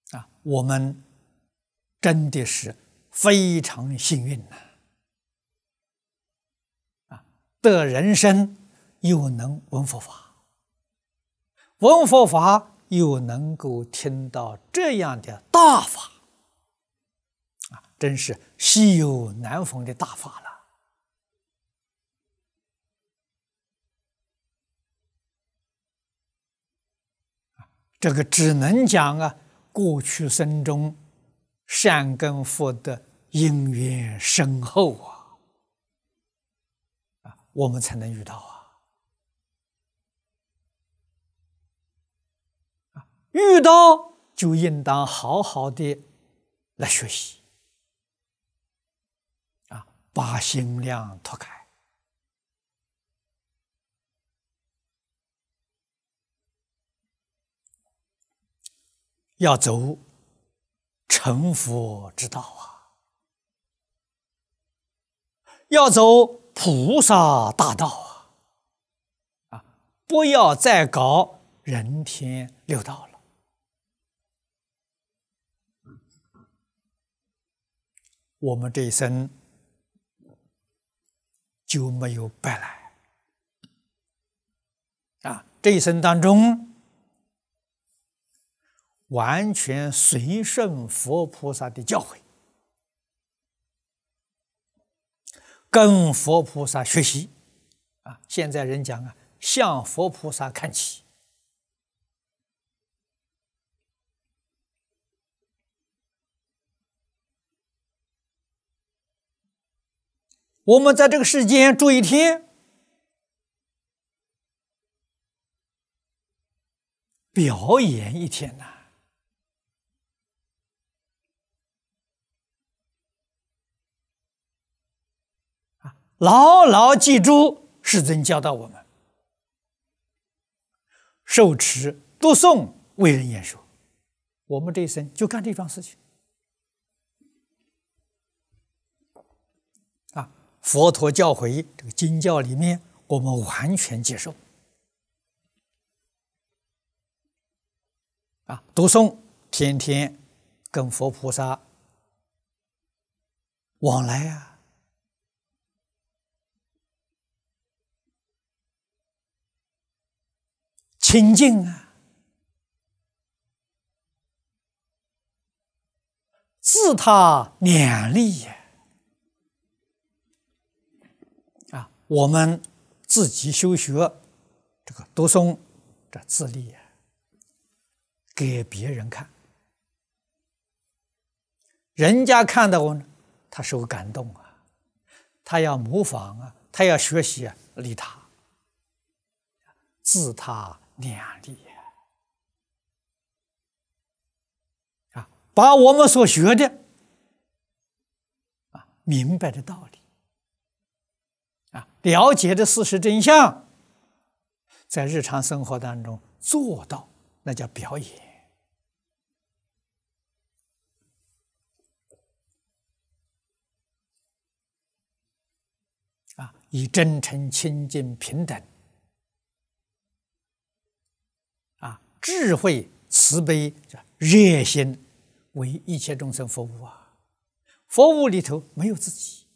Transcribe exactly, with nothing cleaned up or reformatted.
啊，我们真的是非常幸运呐！啊，得人生又能闻佛法，闻佛法又能够听到这样的大法，啊，真是稀有难逢的大法了。这个只能讲啊，过去生中善根福德因缘深厚啊，啊，我们才能遇到啊。啊，遇到就应当好好的来学习，啊，把心量拓开。要走成佛之道啊，要走菩萨大道啊，啊，不要再搞人天六道了。我们这一生就没有白来啊！这一生当中，完全随顺佛菩萨的教诲，跟佛菩萨学习啊！现在人讲啊，向佛菩萨看齐。我们在这个世间住一天，表演一天呐、啊！牢牢记住世尊教导我们，受持读诵为人演说，我们这一生就干这桩事情。啊，佛陀教诲这个经教里面，我们完全接受。啊，读诵天天跟佛菩萨往来啊，亲近啊，自他两利呀！啊，我们自己修学这个读诵这自利呀，给别人看，人家看到我呢，他受感动啊，他要模仿啊，他要学习啊，利他，自他两利啊！把我们所学的啊，明白的道理啊，了解的事实真相，在日常生活当中做到，那叫表演。啊，以真诚、清净、平等，啊，智慧、慈悲、热心，为一切众生服务啊！服务里头没有自己，